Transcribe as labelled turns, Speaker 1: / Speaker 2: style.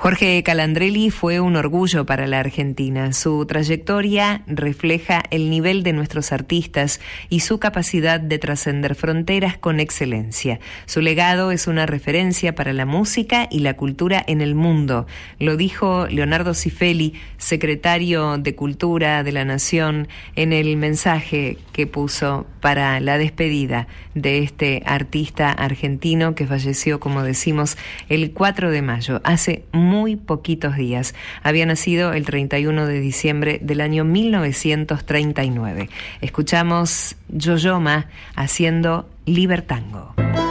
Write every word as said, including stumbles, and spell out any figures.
Speaker 1: Jorge Calandrelli fue un orgullo para la Argentina. Su trayectoria refleja el nivel de nuestros artistas y su capacidad de trascender fronteras con excelencia. Su legado es una referencia para la música y la cultura en el mundo. Lo dijo Leonardo Cifelli, secretario de Cultura de la Nación, en el mensaje que puso para la despedida de este artista argentino que falleció, como decimos, el cuatro de mayo, hace muy poquitos días. Había nacido el treinta y uno de diciembre del año mil novecientos treinta y nueve. Escuchamos Yo-Yo Ma haciendo Libertango.